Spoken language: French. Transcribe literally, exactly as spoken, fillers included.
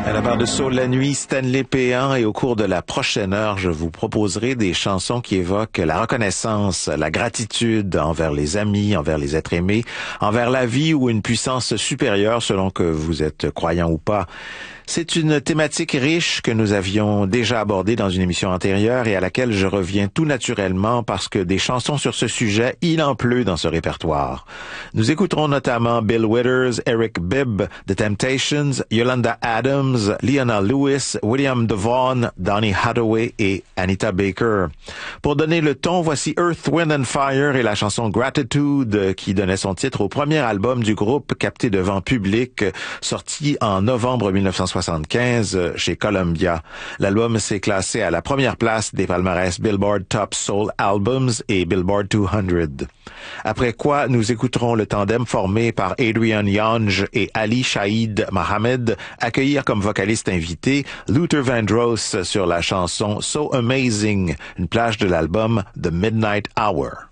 À la barre de Soul la nuit, Stanley Péan, et au cours de la prochaine heure, je vous proposerai des chansons qui évoquent la reconnaissance, la gratitude envers les amis, envers les êtres aimés, envers la vie ou une puissance supérieure selon que vous êtes croyant ou pas. C'est une thématique riche que nous avions déjà abordée dans une émission antérieure et à laquelle je reviens tout naturellement parce que des chansons sur ce sujet, il en pleut dans ce répertoire. Nous écouterons notamment Bill Withers, Eric Bibb, The Temptations, Yolanda Adams, Leona Lewis, William DeVaughn, Donny Hathaway et Anita Baker. Pour donner le ton, voici Earth, Wind and Fire et la chanson Gratitude qui donnait son titre au premier album du groupe capté devant public, sorti en novembre mille neuf cent soixante-quinze chez Columbia. L'album s'est classé à la première place des palmarès Billboard Top Soul Albums et Billboard deux cents. Après quoi, nous écouterons le tandem formé par Adrian Young et Ali Shaheed Mohammed accueillir comme vocaliste invité Luther Vandross sur la chanson So Amazing, une plage de l'album The Midnight Hour.